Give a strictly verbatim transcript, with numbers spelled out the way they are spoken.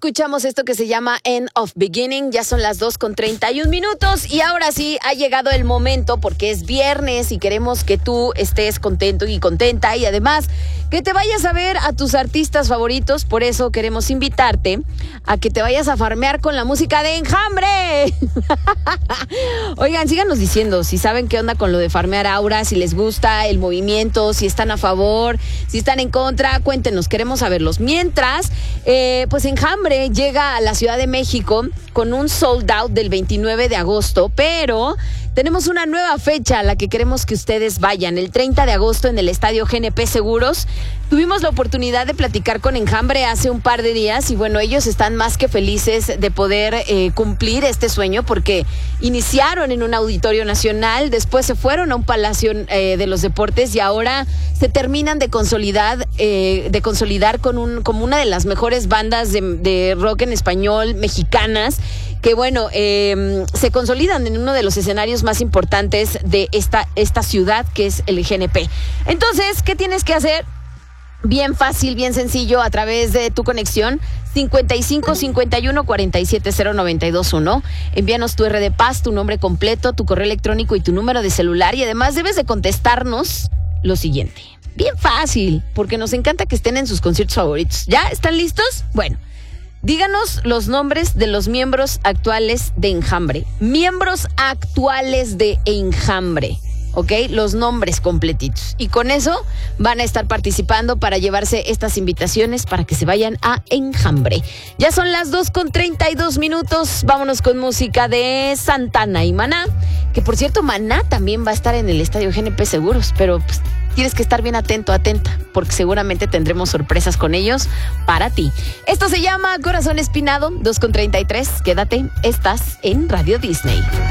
escuchamos esto que se llama End of Beginning. Ya son las dos con treinta y un minutos y ahora sí ha llegado el momento porque es viernes y queremos que tú estés contento y contenta y además que te vayas a ver a tus artistas favoritos. Por eso queremos invitarte a que te vayas a farmear con la música de Enjambre. Oigan, síganos diciendo si saben qué onda con lo de farmear aura, si les gusta el movimiento, si están a favor, si están en contra, cuéntenos, queremos saberlos. Mientras, eh, pues Enjambre llega a la Ciudad de México con un sold out del veintinueve de agosto, pero tenemos una nueva fecha a la que queremos que ustedes vayan, el treinta de agosto en el Estadio G N P Seguros. Tuvimos la oportunidad de platicar con Enjambre hace un par de días y bueno, ellos están más que felices de poder eh, cumplir este sueño porque iniciaron en un auditorio nacional, después se fueron a un palacio eh, de los deportes y ahora se terminan de consolidar, eh, de consolidar con un, como una de las mejores bandas de, de rock en español mexicanas que bueno, eh, se consolidan en uno de los escenarios más importantes de esta, esta ciudad que es el G N P. Entonces, ¿qué tienes que hacer? Bien fácil, bien sencillo, a través de tu conexión cincuenta y cinco cincuenta y uno cuarenta y siete cero noventa y dos uno. Envíanos tu R de Paz, tu nombre completo, tu correo electrónico y tu número de celular y además debes de contestarnos lo siguiente. Bien fácil, porque nos encanta que estén en sus conciertos favoritos. ¿Ya? ¿Están listos? Bueno, díganos los nombres de los miembros actuales de Enjambre. Miembros actuales de Enjambre. ¿Ok? Los nombres completitos. Y con eso van a estar participando para llevarse estas invitaciones para que se vayan a Enjambre. Ya son las dos con treinta y dos minutos. Vámonos con música de Santana y Maná. Que por cierto, Maná también va a estar en el Estadio G N P Seguros. Pero pues, tienes que estar bien atento, atenta. Porque seguramente tendremos sorpresas con ellos para ti. Esto se llama Corazón Espinado. dos con treinta y tres. Quédate. Estás en Radio Disney.